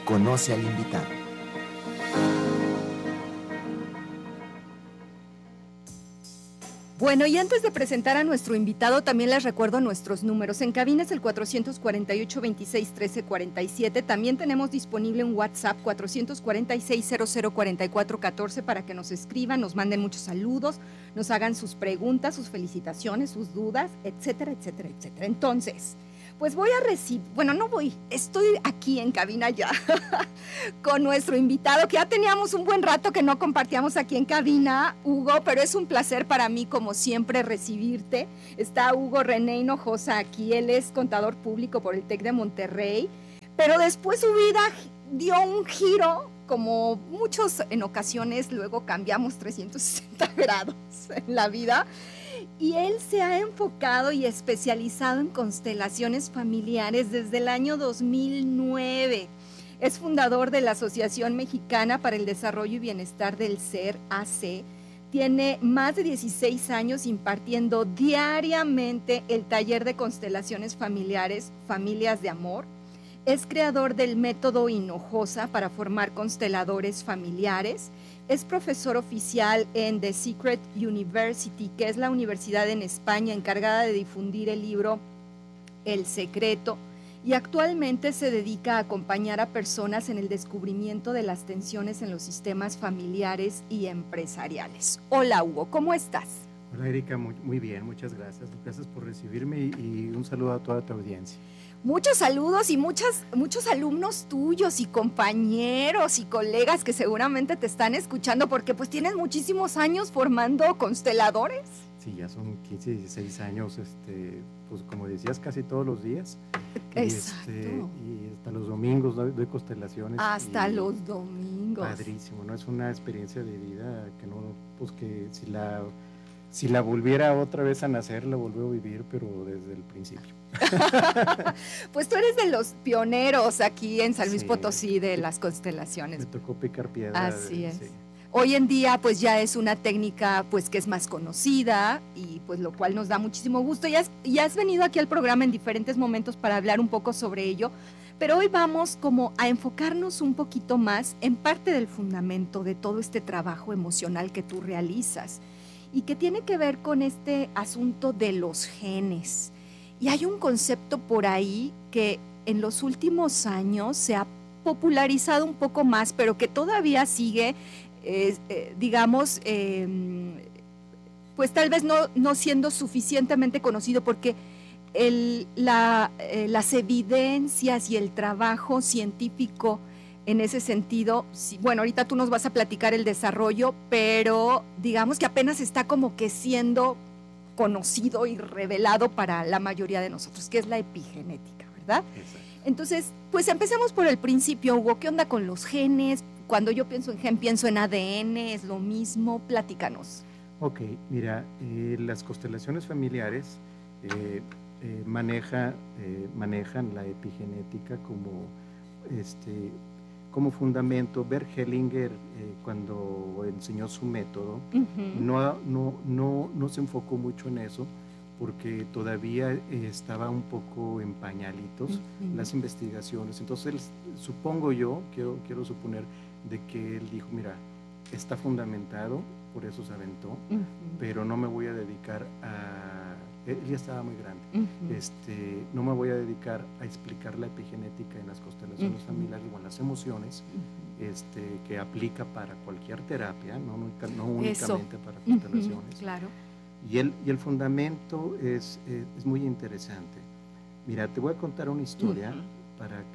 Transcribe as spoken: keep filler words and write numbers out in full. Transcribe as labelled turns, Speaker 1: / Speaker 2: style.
Speaker 1: Conoce al invitado.
Speaker 2: Bueno, y antes de presentar a nuestro invitado, también les recuerdo nuestros números. En cabina es el cuatrocientos cuarenta y ocho, veintiséis, trece, cuarenta y siete. También tenemos disponible un WhatsApp cuatrocientos cuarenta y seis, cero cero cuarenta y cuatro catorce para que nos escriban, nos manden muchos saludos, nos hagan sus preguntas, sus felicitaciones, sus dudas, etcétera, etcétera, etcétera. Entonces, pues voy a recibir, bueno, no voy, estoy aquí en cabina ya con nuestro invitado, que ya teníamos un buen rato que no compartíamos aquí en cabina, Hugo, pero es un placer para mí, como siempre, recibirte. Está Hugo René Hinojosa aquí, él es contador público por el TEC de Monterrey, pero después su vida dio un giro, como muchos en ocasiones luego cambiamos trescientos sesenta grados en la vida. Y él se ha enfocado y especializado en constelaciones familiares desde el año dos mil nueve. Es fundador de la Asociación Mexicana para el Desarrollo y Bienestar del Ser, A C. Tiene más de dieciséis años impartiendo diariamente el taller de constelaciones familiares, Familias de Amor. Es creador del método Hinojosa para formar consteladores familiares. Es profesor oficial en The Secret University, que es la universidad en España encargada de difundir el libro El Secreto, y actualmente se dedica a acompañar a personas en el descubrimiento de las tensiones en los sistemas familiares y empresariales. Hola, Hugo, ¿cómo estás?
Speaker 3: Hola, Erika, muy, muy bien, muchas gracias. Gracias por recibirme y, y un saludo a toda tu audiencia.
Speaker 2: Muchos saludos y muchas, muchos alumnos tuyos y compañeros y colegas que seguramente te están escuchando, porque pues tienes muchísimos años formando consteladores.
Speaker 3: Sí, ya son quince, dieciséis años, este, pues como decías, casi todos los días.
Speaker 2: Exacto.
Speaker 3: Y, este, y hasta los domingos doy, doy constelaciones.
Speaker 2: Hasta los domingos.
Speaker 3: Padrísimo, ¿no? Es una experiencia de vida que no, pues que si la... Si la volviera otra vez a nacer, la volvió a vivir, pero desde el principio.
Speaker 2: Pues tú eres de los pioneros aquí en San Luis
Speaker 3: Sí,
Speaker 2: Potosí de las constelaciones.
Speaker 3: Me tocó picar piedra.
Speaker 2: Así
Speaker 3: de,
Speaker 2: es.
Speaker 3: Sí.
Speaker 2: Hoy en día pues ya es una técnica pues que es más conocida y pues lo cual nos da muchísimo gusto. Ya has, ya has venido aquí al programa en diferentes momentos para hablar un poco sobre ello, pero hoy vamos como a enfocarnos un poquito más en parte del fundamento de todo este trabajo emocional que tú realizas, y que tiene que ver con este asunto de los genes. Y hay un concepto por ahí que en los últimos años se ha popularizado un poco más, pero que todavía sigue, eh, eh, digamos, eh, pues tal vez no, no siendo suficientemente conocido, porque el, la, eh, las evidencias y el trabajo científico en ese sentido, sí, bueno, ahorita tú nos vas a platicar el desarrollo, pero digamos que apenas está como que siendo conocido y revelado para la mayoría de nosotros, que es la epigenética, ¿verdad?
Speaker 3: Exacto.
Speaker 2: Entonces, pues empecemos por el principio, Hugo. ¿Qué onda con los genes? Cuando yo pienso en gen, pienso en A D N, ¿es lo mismo? Platícanos.
Speaker 3: Ok, mira, eh, las constelaciones familiares eh, eh, maneja, eh, manejan la epigenética como este como fundamento. Bert Hellinger, eh, cuando enseñó su método, uh-huh. no, no, no, no se enfocó mucho en eso, porque todavía eh, estaba un poco en pañalitos uh-huh. las investigaciones. Entonces, él, supongo yo, quiero, quiero suponer, de que él dijo, mira, está fundamentado, por eso se aventó, uh-huh. pero no me voy a dedicar a... Él ya estaba muy grande. Uh-huh. Este, no me voy a dedicar a explicar la epigenética en las constelaciones uh-huh. familiares o en las emociones, uh-huh. este, que aplica para cualquier terapia, no, no, no únicamente para constelaciones.
Speaker 2: Uh-huh. Claro.
Speaker 3: Y el, y el fundamento es, es, es muy interesante. Mira, te voy a contar una historia uh-huh. para